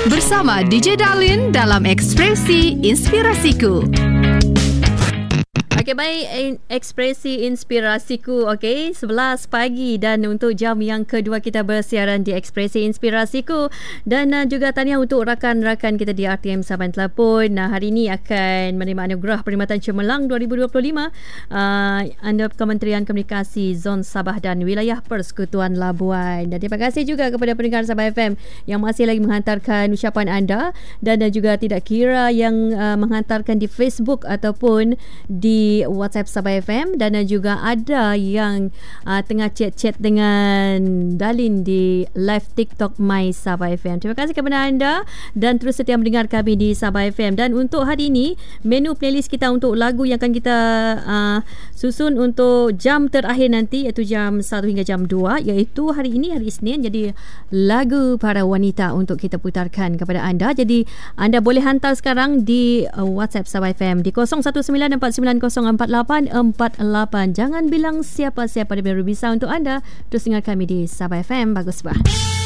Bersama DJ Darlin dalam Ekspresi Inspirasiku. Okey, baik, Ekspresi Inspirasiku. Okey, 11 pagi dan untuk jam yang kedua kita bersiaran di Ekspresi Inspirasiku. Dan juga tahniah untuk rakan-rakan kita di RTM Saban Telapun. Hari ini akan menerima anugerah Perkhidmatan Cemerlang 2025 under Kementerian Komunikasi Zon Sabah dan Wilayah Persekutuan Labuan. Dan terima kasih juga kepada pendengar Sabah FM yang masih lagi menghantarkan ucapan anda, dan juga tidak kira yang menghantarkan di Facebook ataupun di WhatsApp Sabah FM, dan juga ada yang tengah chat-chat dengan Darlin di live TikTok My Sabah FM. Terima kasih kepada anda dan terus setia mendengar kami di Sabah FM. Dan untuk hari ini, menu playlist kita untuk lagu yang akan kita susun untuk jam terakhir nanti, iaitu jam 1 hingga jam 2, iaitu hari ini hari Isnin, jadi lagu para wanita untuk kita putarkan kepada anda. Jadi anda boleh hantar sekarang di WhatsApp Sabah FM di 0194904848. Jangan bilang siapa-siapa, dia baru bisa untuk anda. Terus dengar kami di Sabah FM. Bagus bah.